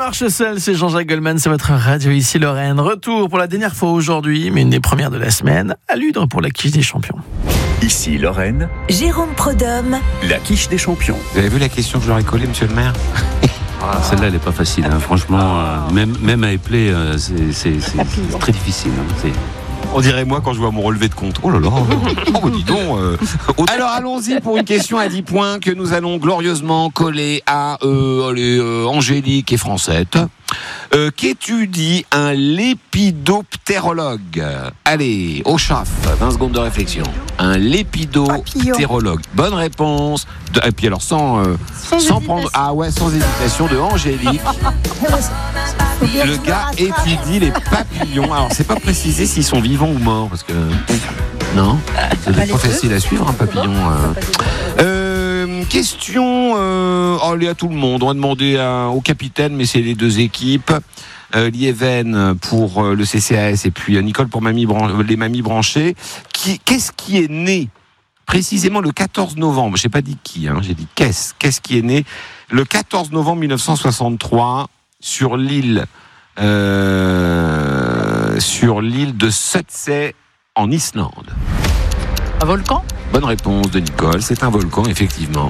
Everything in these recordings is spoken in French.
marche seul, c'est Jean-Jacques Goldman, c'est votre radio ici Lorraine. Retour pour la dernière fois aujourd'hui, mais une des premières de la semaine, à Ludre pour la quiche des champions. Ici Lorraine, Jérôme Prudhomme, la quiche des champions. Vous avez vu la question que je leur ai collée, monsieur le maire? Celle-là, elle n'est pas facile. Franchement, même à épeler, c'est très difficile. On dirait moi quand je vois mon relevé de compte. Oh là là. Oh, dis donc. Alors allons-y pour une question à 10 points que nous allons glorieusement coller à Angélique et Francette. Qu'étudie un lépidoptérologue? Allez, au chaf, 20 secondes de réflexion. Un lépidoptérologue. Bonne réponse. Et puis alors sans prendre... Ah ouais, sans hésitation de Angélique. Le gars étudie les papillons. Alors c'est pas précisé s'ils sont vivants ou morts parce que... Non, c'est pas facile à suivre un papillon. Question à tout le monde. On va demander au capitaine, mais c'est les deux équipes. Lieven pour le CCAS et puis Nicole pour les mamies branchées. Qu'est-ce qui est né précisément le 14 novembre? J'ai pas dit qui, j'ai dit qu'est-ce qui est né le 14 novembre 1963 sur l'île de Surtsey en Islande. Un volcan? Bonne réponse de Nicole, c'est un volcan effectivement.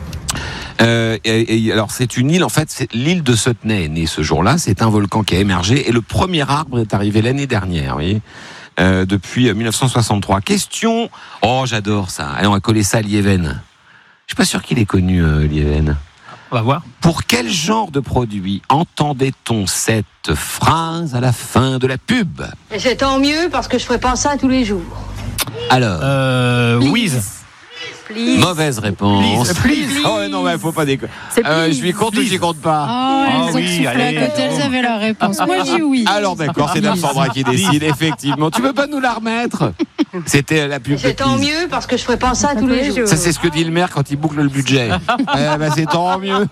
Alors c'est une île, en fait, c'est l'île de Surtsey est née ce jour-là. C'est un volcan qui a émergé et le premier arbre est arrivé l'année dernière, vous voyez, depuis 1963. Question, oh j'adore ça. Allez, on va coller ça à Lieven. Je suis pas sûr qu'il ait connu Lieven. On va voir. Pour quel genre de produit entendait-on cette phrase à la fin de la pub? Et c'est tant mieux parce que je ferai pas ça tous les jours. Alors, Louise. Mauvaise réponse. Please. Oh non, mais faut pas déconner. Je lui compte ou j'y compte pas? Oh, oui, allez. Quand elles avaient la réponse. Moi, j'ai dit oui. Alors d'accord, c'est Dame Sandra qui décide, effectivement. Tu peux pas nous la remettre? C'était la pub. C'est tant mieux parce que je ferai pas ça tous les jours. Ça, c'est ce que dit le maire quand il boucle le budget. C'est tant mieux.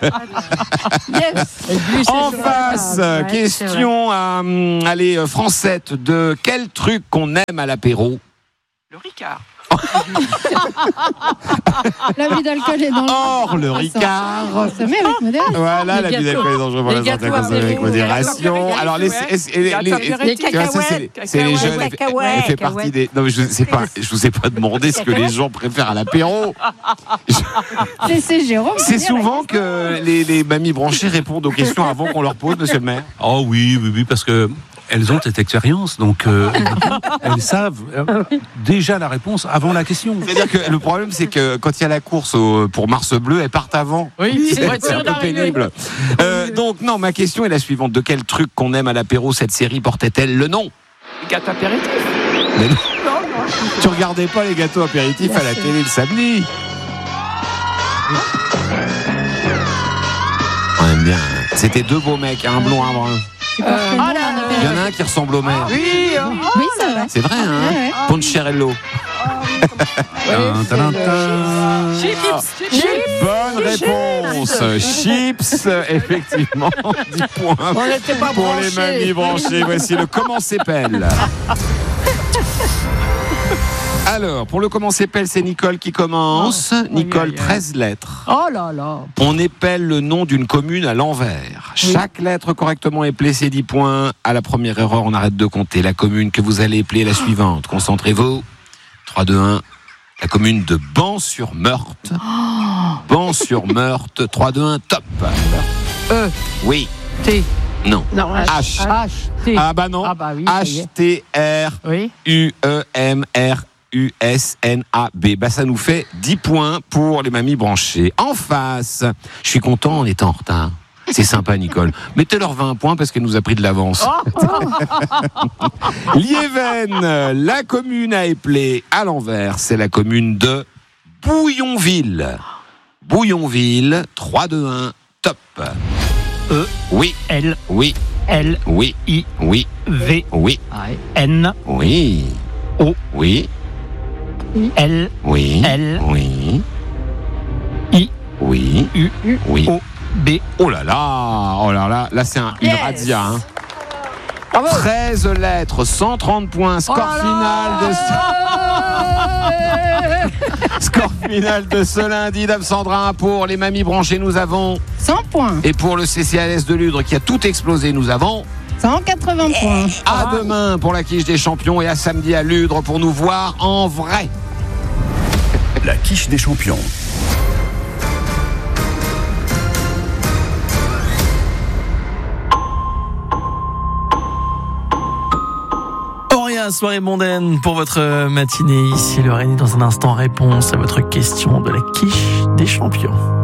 Yes. En face, question à Francette, de quel truc qu'on aime à l'apéro? Le Ricard. L'abus d'alcool est dangereux. Or, le Ricard. Consommé avec modération. Voilà, l'abus d'alcool est dangereux pour la santé, consommé avec modération. Alors, c'est les jeunes. Elle fait partie des. Non, mais je vous ai pas demandé ce que les gens préfèrent à l'apéro. C'est Jérôme. C'est souvent que les mamies branchées répondent aux questions avant qu'on leur pose, monsieur le maire. Oh oui, parce que elles ont cette expérience, donc elles savent déjà la réponse avant la question. C'est-à-dire que le problème, c'est que quand il y a la course pour Mars Bleu, elles partent avant. Oui, c'est un peu pénible. Donc, non, ma question est la suivante. De quel truc qu'on aime à l'apéro, cette série portait-elle le nom? Les gâteaux apéritifs. Mais non. Tu regardais pas les gâteaux apéritifs à la télé le samedi? On aime bien. C'était deux beaux mecs, un blond, un brun. Il y en a un qui ressemble au maire. Oui, c'est vrai. C'est vrai, hein? Ouais. Poncherello. Chips. Bonne réponse. Chips, effectivement. 10 points On n'était pas pour les branchés. mamies branchées. Voici le comment s'épelle. Alors, pour le comment s'épelle, c'est Nicole qui commence. Nicole, 13 lettres. Oh là là. On épelle le nom d'une commune à l'envers. Chaque lettre correctement épelée, c'est 10 points. À la première erreur, on arrête de compter. La commune que vous allez épeler est la suivante. Concentrez-vous. 3, 2, 1. La commune de Ban-sur-Meurthe. Ban-sur-Meurthe. 3, 2, 1, top. E. Oui. T. Non. Non, H. H. T. Ah bah non. Ah bah oui, ça y est. H-T-R-U-E-M-R-U-S-N-A-B. Bah ça nous fait 10 points pour les mamies branchées. En face, je suis content en étant en retard. C'est sympa, Nicole. Mettez-leur 20 points parce qu'elle nous a pris de l'avance. Lieven, la commune à épeler à l'envers, c'est la commune de Bouillonville. Bouillonville, 3, 2, 1, top. E. Oui. L. Oui. L. Oui. I. Oui. V. Oui. N. Oui. O. Oui. L. Oui. L. Oui. I. Oui. U. Oui. O. B. Oh là là, là c'est une razzia. Hein. Bravo. 13 lettres, 130 points, score final de ce lundi. Dame Sandra, pour les mamies branchées, nous avons 100 points. et pour le CCAS de Ludre qui a tout explosé, nous avons 180 points. à demain pour la quiche des champions et à samedi à Ludre pour nous voir en vrai. La quiche des champions. Auria, soirée mondaine pour votre matinée. Ici, Lorraine, dans un instant, réponse à votre question de la quiche des champions.